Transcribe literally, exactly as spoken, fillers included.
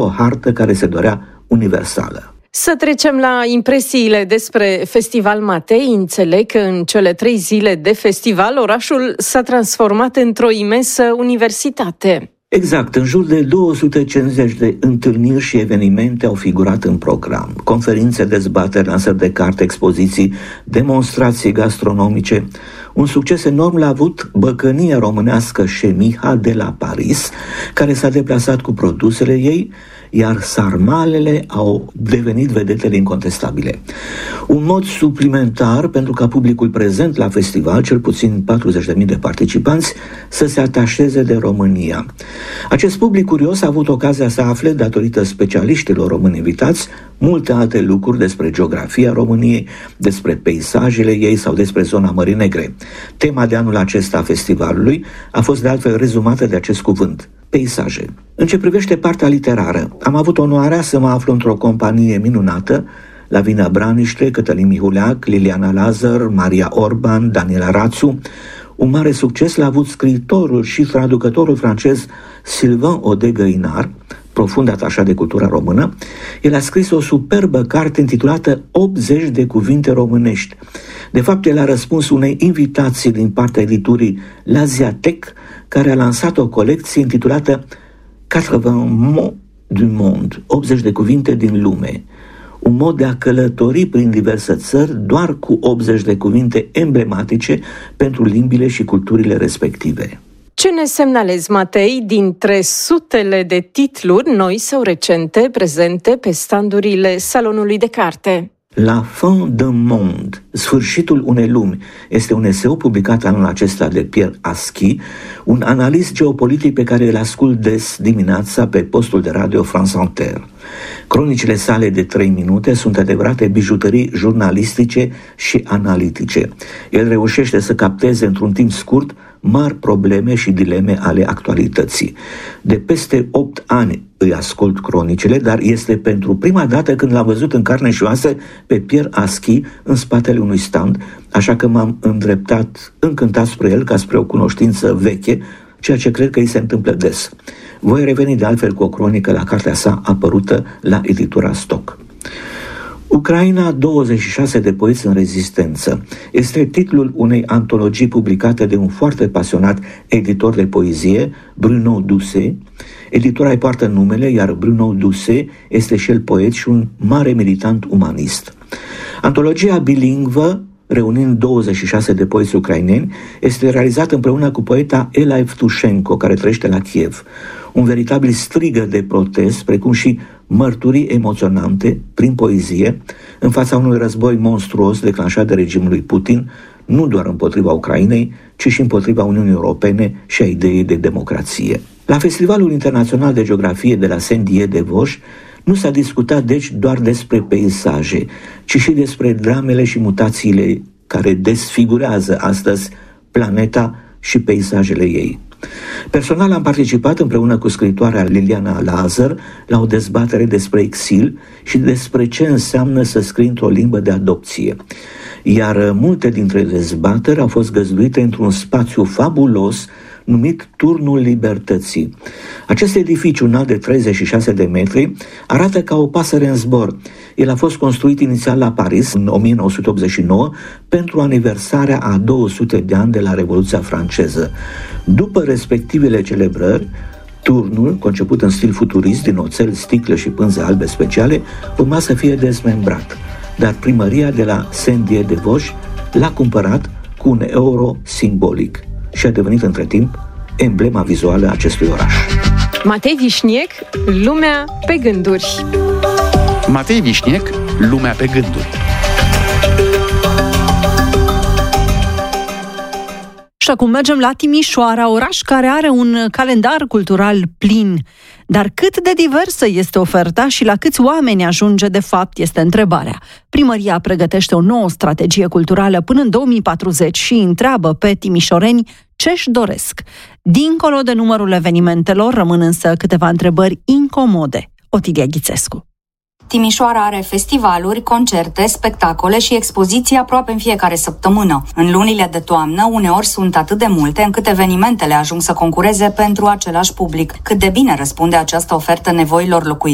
o hartă care se dorea universală. Să trecem la impresiile despre Festival Matei. Înțeleg că în cele trei zile de festival orașul s-a transformat într-o imensă universitate. Exact, în jur de două sute cincizeci de întâlniri și evenimente au figurat în program. Conferințe, dezbateri, lansări de carte, expoziții, demonstrații gastronomice. Un succes enorm l-a avut băcănia românească Șemiha de la Paris, care s-a deplasat cu produsele ei, iar sarmalele au devenit vedetele incontestabile. Un mod suplimentar pentru ca publicul prezent la festival, cel puțin patruzeci de mii de participanți, să se atașeze de România. Acest public curios a avut ocazia să afle, datorită specialiștilor români invitați, multe alte lucruri despre geografia României, despre peisajele ei sau despre zona Mării Negre. Tema de anul acesta a festivalului a fost de altfel rezumată de acest cuvânt: peisaje. În ce privește partea literară, am avut onoarea să mă aflu într-o companie minunată: Lavina Braniște, Cătălin Mihuleac, Liliana Lazar, Maria Orban, Daniela Rațu. Un mare succes l-a avut scriitorul și traducătorul francez Sylvain Audet-Găinar, profund atașat de cultura română. El a scris o superbă carte intitulată optzeci de cuvinte românești. De fapt, el a răspuns unei invitații din partea editurii L'Asiatec, care a lansat o colecție intitulată optzeci mots du monde, optzeci de cuvinte din lume. Un mod de a călători prin diverse țări doar cu optzeci de cuvinte emblematice pentru limbile și culturile respective. Ce ne semnalezi, Matei, dintre sutele de titluri noi sau recente prezente pe standurile Salonului de Carte? La fin d'un monde, sfârșitul unei lumi, este un eseu publicat anul acesta de Pierre Aschi, un analist geopolitic pe care îl ascult des dimineața pe postul de radio France Inter. Cronicile sale de trei minute sunt adevărate bijuterii jurnalistice și analitice. El reușește să capteze într-un timp scurt mari probleme și dileme ale actualității. De peste opt ani îi ascult cronicile, dar este pentru prima dată când l-am văzut în carne și oase pe Pierre Aschi în spatele unui stand, așa că m-am îndreptat încântat spre el ca spre o cunoștință veche, ceea ce cred că îi se întâmplă des. Voi reveni de altfel cu o cronică la cartea sa apărută la editura Stock. Ucraina, douăzeci și șase de poeți în rezistență este titlul unei antologii publicate de un foarte pasionat editor de poezie, Bruno Doucet. Editura îi poartă numele, iar Bruno Doucet este și el poet și un mare militant umanist. Antologia bilingvă, reunind douăzeci și șase de poeți ucraineni, este realizată împreună cu poeta Ela Evtushenko, care trăiește la Kiev. Un veritabil strigă de protest, precum și mărturii emoționante, prin poezie, în fața unui război monstruos declanșat de regimul lui Putin, nu doar împotriva Ucrainei, ci și împotriva Uniunii Europene și a ideii de democrație. La Festivalul Internațional de Geografie de la Saint-Dié-de-Vosges nu s-a discutat deci doar despre peisaje, ci și despre dramele și mutațiile care desfigurează astăzi planeta și peisajele ei. Personal am participat împreună cu scriitoarea Liliana Lazar la o dezbatere despre exil și despre ce înseamnă să scrii într-o limbă de adopție. Iar multe dintre dezbateri au fost găzduite într-un spațiu fabulos numit Turnul Libertății. Acest edificiu înalt de treizeci și șase de metri arată ca o pasăre în zbor. El a fost construit inițial la Paris în o mie nouă sute optzeci și nouă pentru aniversarea a două sute de ani de la Revoluția franceză. După respectivele celebrări, turnul, conceput în stil futurist din oțel, sticlă și pânze albe speciale, urma să fie dezmembrat, dar primăria de la Saint-Dié-de-Vosges l-a cumpărat cu un euro simbolic și a devenit între timp emblema vizuală a acestui oraș. Matei Vișniec, Lumea pe gânduri. Matei Vișniec, Lumea pe gânduri. Și acum mergem la Timișoara, oraș care are un calendar cultural plin. Dar cât de diversă este oferta și la câți oameni ajunge de fapt este întrebarea. Primăria pregătește o nouă strategie culturală până în două mii patruzeci și întreabă pe timișoreni ce își doresc. Dincolo de numărul evenimentelor, rămân însă câteva întrebări incomode. Otilia Ghițescu. Timișoara are festivaluri, concerte, spectacole și expoziții aproape în fiecare săptămână. În lunile de toamnă, uneori sunt atât de multe încât evenimentele ajung să concureze pentru același public. Cât de bine răspunde această ofertă nevoilor locuitorilor